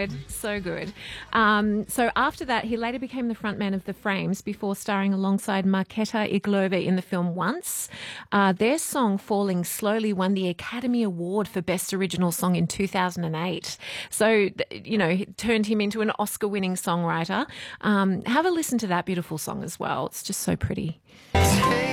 good, so good. So after that, he later became the frontman of The Frames before starring alongside Marketa Iglova in the film Once. Their song Falling Slowly won the Academy Award for Best Original Song in 2008. So, it turned him into an Oscar-winning songwriter. Have a listen to that beautiful song as well. It's just so pretty. Take